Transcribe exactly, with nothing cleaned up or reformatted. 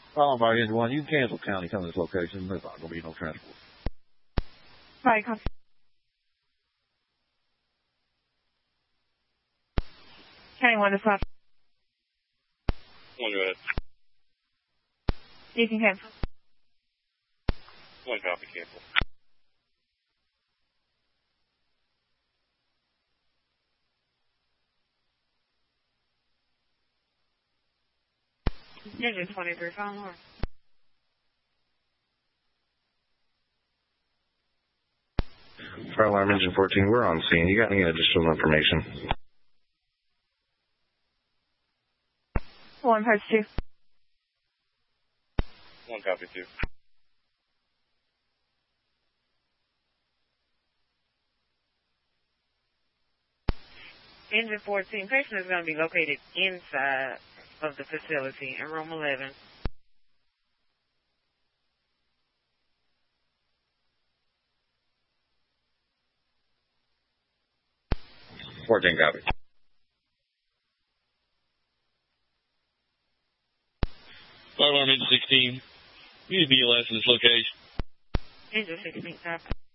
Followed by engine one, you can cancel county, come to this location. There's not going to be no transport. Right, copy. County one to stop. One, go ahead. You can cancel. One copy, cancel. Engine twenty-three, phone one. Fire alarm engine fourteen, we're on scene. You got any additional information? One, parts two. One copy, two. Engine fourteen, patient is going to be located inside of the facility in room eleven. fourteen copy. Fire alarm engine sixteen. You need to be last in this location. Engine sixteen, copy.